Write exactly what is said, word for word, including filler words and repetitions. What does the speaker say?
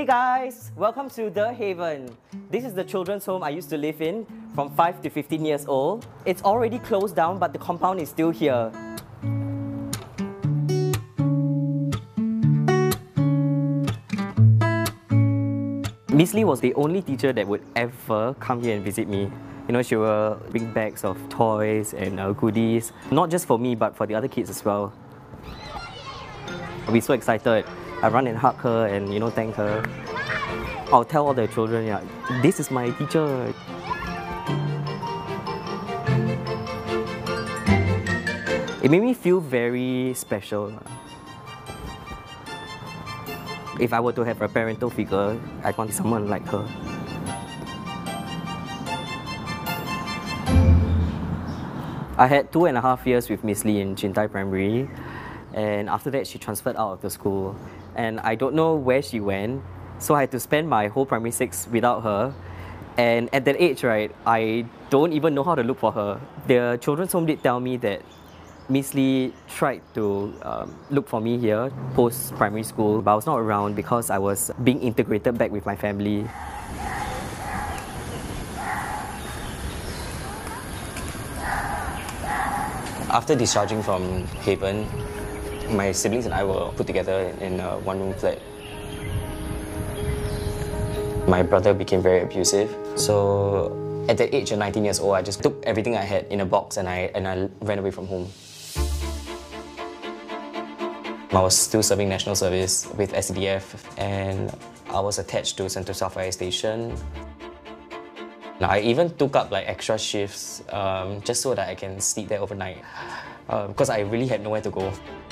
Hey guys! Welcome to The Haven. This is the children's home I used to live in from five to fifteen years old. It's already closed down, but the compound is still here. Miss Lee was the only teacher that would ever come here and visit me. You know, she will bring bags of toys and uh, goodies, not just for me, but for the other kids as well. I'll be so excited. I run and hug her and, you know, thank her. I'll tell all the children, yeah, this is my teacher. It made me feel very special. If I were to have a parental figure, I want someone like her. I had two and a half years with Miss Lee in Chin Tai Primary, and after that she transferred out of the school. And I don't know where she went, so I had to spend my whole primary six without her. And at that age, right, I don't even know how to look for her. The children's home did tell me that Miss Lee tried to um, look for me here post-primary school, but I was not around because I was being integrated back with my family. After discharging from Haven, my siblings and I were put together in a one-room flat. My brother became very abusive, so at the age of nineteen years old, I just took everything I had in a box and I, and I ran away from home. I was still serving national service with S C D F, and I was attached to Sentosa Fire Station. I even took up like extra shifts um, just so that I can sleep there overnight, uh, because I really had nowhere to go.